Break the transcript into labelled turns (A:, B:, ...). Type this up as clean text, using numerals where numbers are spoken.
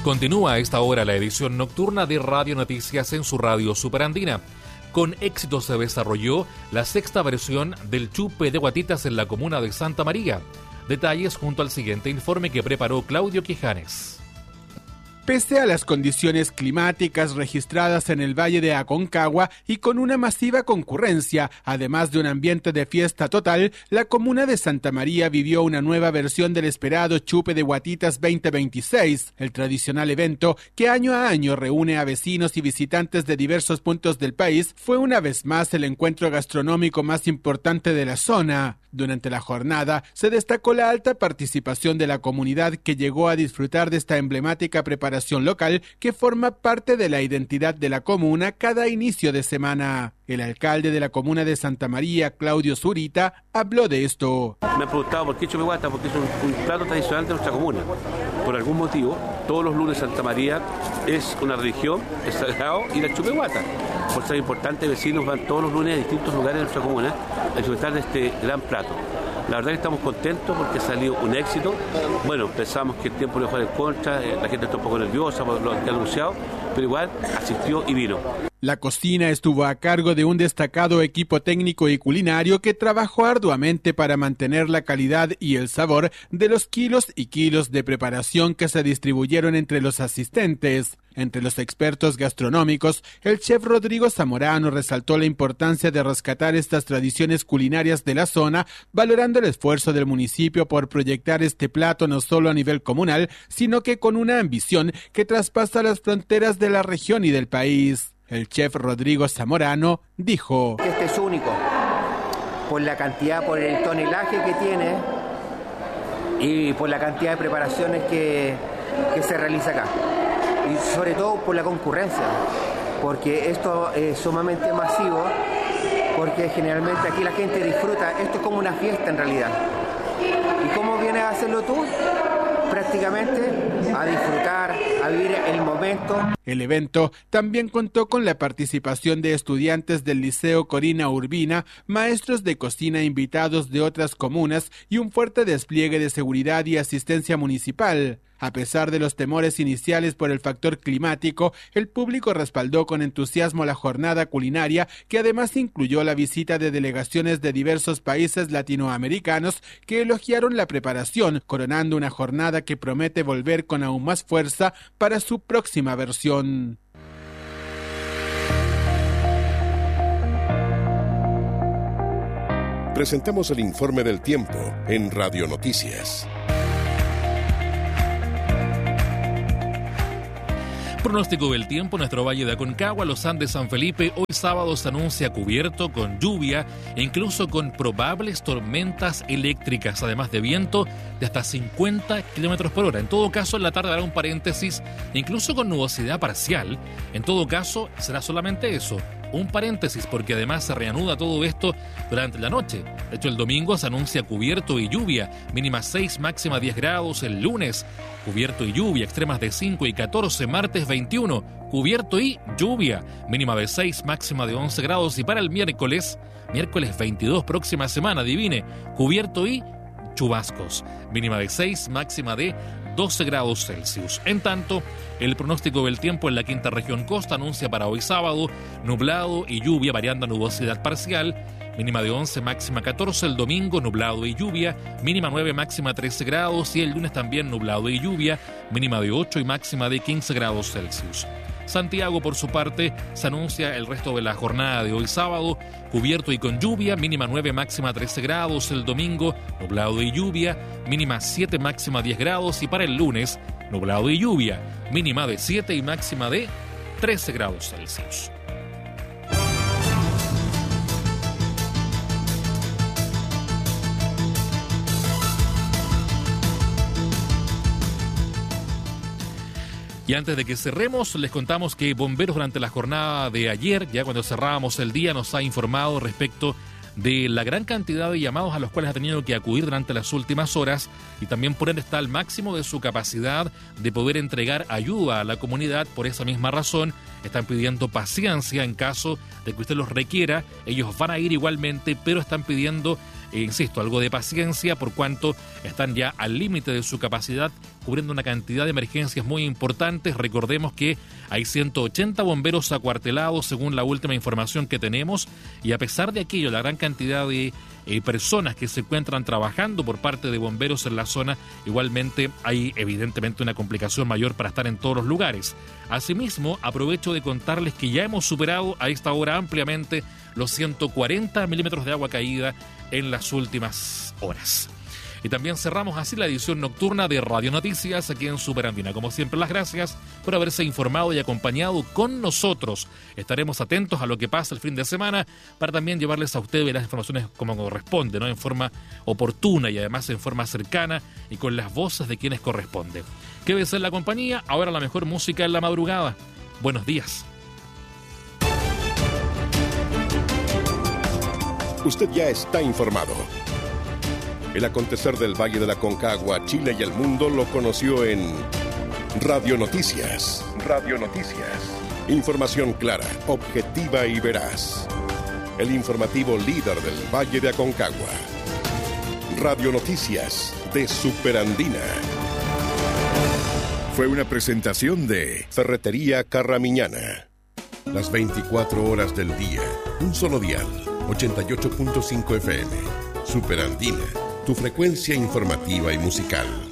A: Continúa a esta hora la edición nocturna de Radio Noticias en su radio Superandina. Con éxito se desarrolló la sexta versión del chupe de guatitas en la comuna de Santa María. Detalles junto al siguiente informe que preparó Claudio Quijanes.
B: Pese a las condiciones climáticas registradas en el Valle de Aconcagua y con una masiva concurrencia, además de un ambiente de fiesta total, la comuna de Santa María vivió una nueva versión del esperado Chupe de Guatitas 2026, el tradicional evento que año a año reúne a vecinos y visitantes de diversos puntos del país. Fue una vez más el encuentro gastronómico más importante de la zona. Durante la jornada se destacó la alta participación de la comunidad que llegó a disfrutar de esta emblemática preparación local que forma parte de la identidad de la comuna cada inicio de semana. El alcalde de la comuna de Santa María, Claudio Zurita, habló de esto.
C: Me han preguntado por qué chupe guata, porque es un plato tradicional de nuestra comuna. Por algún motivo, todos los lunes Santa María es una religión, es sagrado ir al chupe guata. Por ser importante, vecinos van todos los lunes a distintos lugares de nuestra comuna a disfrutar de este gran plato. La verdad que estamos contentos porque ha salido un éxito. Bueno, pensamos que el tiempo le juega en contra, la gente está un poco nerviosa por lo que ha anunciado, pero igual asistió y vino.
B: La cocina estuvo a cargo de un destacado equipo técnico y culinario que trabajó arduamente para mantener la calidad y el sabor de los kilos y kilos de preparación que se distribuyeron entre los asistentes. Entre los expertos gastronómicos, el chef Rodrigo Zamorano resaltó la importancia de rescatar estas tradiciones culinarias de la zona, valorando el esfuerzo del municipio por proyectar este plato no solo a nivel comunal, sino que con una ambición que traspasa las fronteras de la región y del país. El chef Rodrigo Zamorano dijo:
D: Este es único, por la cantidad, por el tonelaje que tiene y por la cantidad de preparaciones que se realiza acá. Y sobre todo por la concurrencia, porque esto es sumamente masivo, porque generalmente aquí la gente disfruta, esto es como una fiesta en realidad. ¿Y cómo vienes a hacerlo tú? Prácticamente a disfrutar, a vivir el momento.
B: El evento también contó con la participación de estudiantes del Liceo Corina Urbina, maestros de cocina invitados de otras comunas y un fuerte despliegue de seguridad y asistencia municipal. A pesar de los temores iniciales por el factor climático, el público respaldó con entusiasmo la jornada culinaria, que además incluyó la visita de delegaciones de diversos países latinoamericanos que elogiaron la preparación, coronando una jornada que promete volver con aún más fuerza para su próxima versión.
E: Presentamos el informe del tiempo en Radio Noticias.
A: Pronóstico del tiempo en nuestro Valle de Aconcagua, los Andes, San Felipe. Hoy sábado se anuncia cubierto con lluvia e incluso con probables tormentas eléctricas, además de viento de hasta 50 kilómetros por hora. En todo caso, en la tarde hará un paréntesis, incluso con nubosidad parcial. En todo caso, será solamente eso, un paréntesis, porque además se reanuda todo esto durante la noche. De hecho, el domingo se anuncia cubierto y lluvia, mínima 6, máxima 10 grados. El lunes, cubierto y lluvia, extremas de 5 y 14. Martes 21, cubierto y lluvia, mínima de 6, máxima de 11 grados. Y para el miércoles 22, próxima semana, adivine, cubierto y chubascos, mínima de 6, máxima de 12 grados Celsius. En tanto, el pronóstico del tiempo en la quinta región costa anuncia para hoy sábado nublado y lluvia, variando a nubosidad parcial, mínima de 11, máxima 14. El domingo nublado y lluvia, mínima 9, máxima 13 grados. Y el lunes también nublado y lluvia, mínima de 8 y máxima de 15 grados Celsius. Santiago, por su parte, se anuncia el resto de la jornada de hoy sábado, cubierto y con lluvia, mínima 9, máxima 13 grados. El domingo, nublado y lluvia, mínima 7, máxima 10 grados. Y para el lunes, nublado y lluvia, mínima de 7 y máxima de 13 grados Celsius. Y antes de que cerremos, les contamos que Bomberos durante la jornada de ayer, ya cuando cerrábamos el día, nos ha informado respecto de la gran cantidad de llamados a los cuales ha tenido que acudir durante las últimas horas, y también por ende está al máximo de su capacidad de poder entregar ayuda a la comunidad. Por esa misma razón están pidiendo paciencia en caso de que usted los requiera. Ellos van a ir igualmente, pero están pidiendo, insisto, algo de paciencia por cuanto están ya al límite de su capacidad cubriendo una cantidad de emergencias muy importantes. Recordemos que hay 180 bomberos acuartelados según la última información que tenemos, y a pesar de aquello, la gran cantidad de personas que se encuentran trabajando por parte de bomberos en la zona, igualmente hay evidentemente una complicación mayor para estar en todos los lugares. Asimismo, aprovecho de contarles que ya hemos superado a esta hora ampliamente los 140 milímetros de agua caída en las últimas horas. Y también cerramos así la edición nocturna de Radio Noticias aquí en Superandina. Como siempre, las gracias por haberse informado y acompañado con nosotros. Estaremos atentos a lo que pasa el fin de semana para también llevarles a ustedes las informaciones como corresponde, ¿no? En forma oportuna y además en forma cercana y con las voces de quienes corresponde. Quédese en la compañía, ahora la mejor música en la madrugada. Buenos días.
E: Usted ya está informado. El acontecer del Valle de la Aconcagua, Chile y el mundo lo conoció en Radio Noticias. Radio Noticias. Información clara, objetiva y veraz. El informativo líder del Valle de Aconcagua. Radio Noticias de Superandina. Fue una presentación de Ferretería Carramiñana. Las 24 horas del día. Un solo dial. 88.5 FM. Superandina. Tu frecuencia informativa y musical.